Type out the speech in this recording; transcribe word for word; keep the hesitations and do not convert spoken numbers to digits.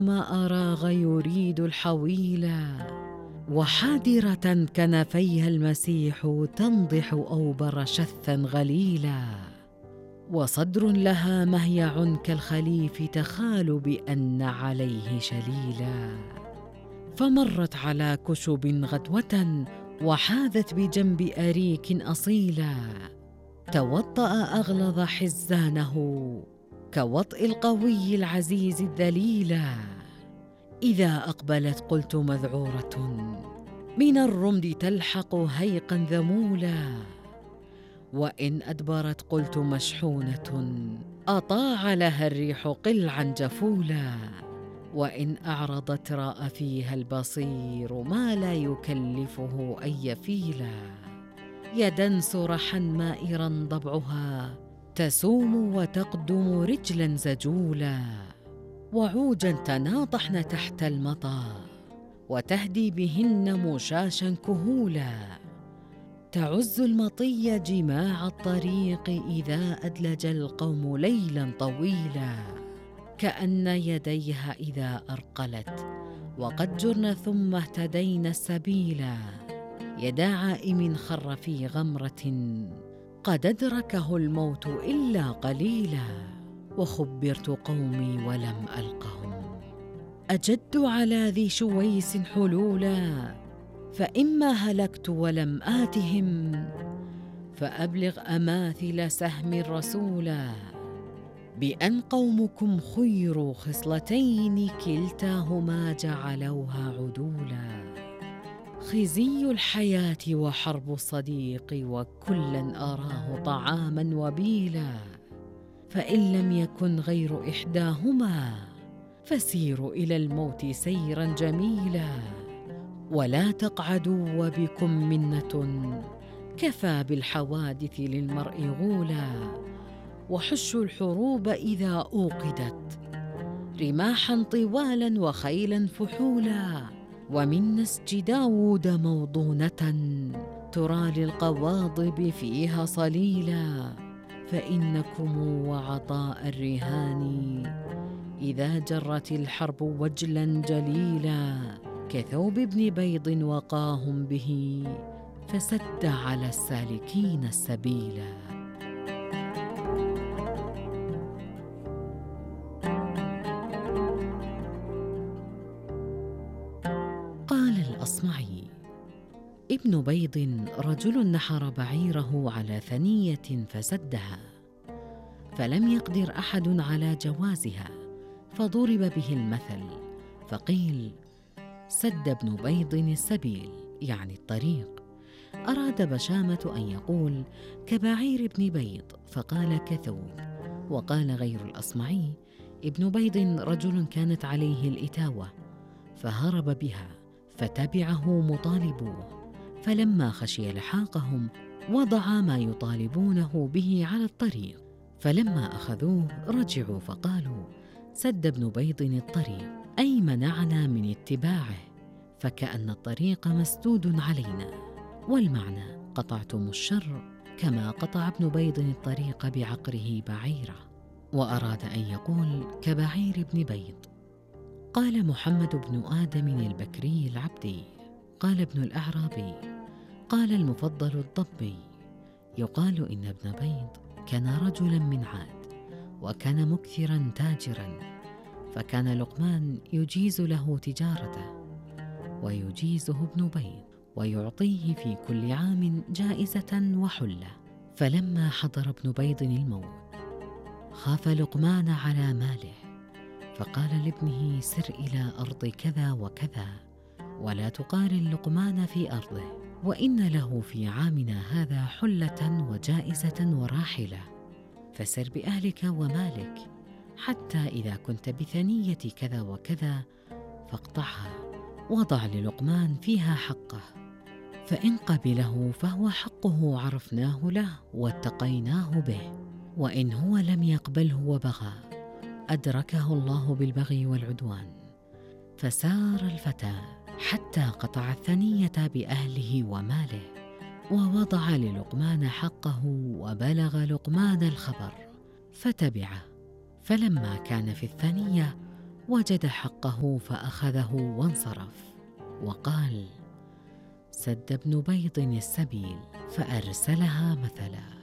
ما أراغ يريد الحويلا، وحادرة كنفيها المسيح تنضح أوبر شثا غليلا، وصدر لها مهيع كالخليف تخال بأن عليه شليلا، فمرت على كشب غدوة وحاذت بجنب أريك أصيلا، توطأ أغلظ حزانه كوطئ القوي العزيز الذليلا، إذا أقبلت قلت مذعورة من الرمد تلحق هيقا ذمولا، وإن أدبرت قلت مشحونة أطاع لها الريح قلعا جفولا، وإن أعرضت راء فيها البصير ما لا يكلفه أن يفيلا، يدا سرحا مائرا ضبعها تسوم وتقدم رجلا زجولا، وعوجا تناطحن تحت المطى وتهدي بهن مشاشا كهولا، تعز المطي جماع الطريق إذا أدلج القوم ليلا طويلا، كأن يديها إذا أرقلت وقد جرن ثم اهتدين السبيلا، يدا عائم خر في غمرة قد أدركه الموت إلا قليلا، وخبرت قومي ولم ألقهم أجد على ذي شويس حلولا، فإما هلكت ولم آتهم فأبلغ أماثل سهم رسولا، بأن قومكم خير خصلتين كلتاهما جعلوها عدولا، خزي الحياة وحرب الصديق وكلا أراه طعاما وبيلا، فإن لم يكن غير إحداهما فسيروا إلى الموت سيرا جميلا، ولا تقعدوا وبكم منة كفى بالحوادث للمرء غولا، وحشوا الحروب إذا أوقدت رماحا طوالا وخيلا فحولا، ومن نسج داود موضونة ترى للقواضب فيها صليلا، فإنكم وعطاء الرهان إذا جرت الحرب وجلا جليلا، كثوب ابن بيض وقاهم به فسد على السالكين السبيلا. قال الأصمعي: ابن بيض رجل نحر بعيره على ثنية فسدها، فلم يقدر أحد على جوازها، فضرب به المثل فقيل: سد ابن بيض السبيل، يعني الطريق. أراد بشامة أن يقول كبعير ابن بيض فقال كثوب. وقال غير الأصمعي: ابن بيض رجل كانت عليه الإتاوة فهرب بها، فتبعه مطالبوه، فلما خشي لحاقهم وضع ما يطالبونه به على الطريق، فلما أخذوه رجعوا فقالوا: سد ابن بيض الطريق، أي منعنا من اتباعه، فكأن الطريق مسدود علينا، والمعنى قطعتم الشر كما قطع ابن بيض الطريق بعقره بعيره. وأراد أن يقول كبعير ابن بيض. قال محمد بن آدم البكري العبدي: قال ابن الأعرابي: قال المفضل الضبي: يقال إن ابن بيض كان رجلا من عاد، وكان مكثرا تاجرا، فكان لقمان يجيز له تجارته ويجيزه ابن بيض، ويعطيه في كل عام جائزة وحلة. فلما حضر ابن بيض الموت خاف لقمان على ماله، فقال لابنه: سر إلى أرض كذا وكذا، ولا تقارن لقمان في أرضه، وإن له في عامنا هذا حلة وجائزة وراحلة، فسر بأهلك ومالك، حتى إذا كنت بثنية كذا وكذا فاقطعها، وضع للقمان فيها حقه، فإن قبله فهو حقه عرفناه له واتقيناه به، وإن هو لم يقبله وبغى أدركه الله بالبغي والعدوان. فسار الفتى حتى قطع الثنية بأهله وماله، ووضع للقمان حقه، وبلغ لقمان الخبر فتبعه، فلما كان في الثنية وجد حقه فأخذه وانصرف، وقال: سد ابن بيض السبيل فأرسلها مثلا.